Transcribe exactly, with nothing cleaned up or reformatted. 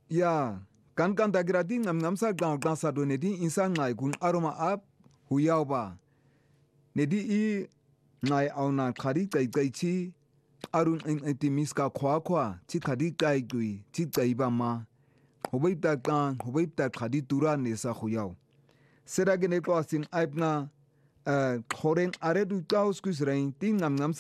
Ya, kan kan tagrati ngam ngam sa glang glang sa do nedi insa ngai kun aroma ap huyao ba. Nedi i ngai au na khari kai kai chi arun in itimis ka khwa khwa chi khadi kai gui chi kai ba ma. Hobai ta kan hobai ta khadi tura ne sa huyao. Sera gene ko asin aip na khoreng are du chaus kus rein ti ngam ngam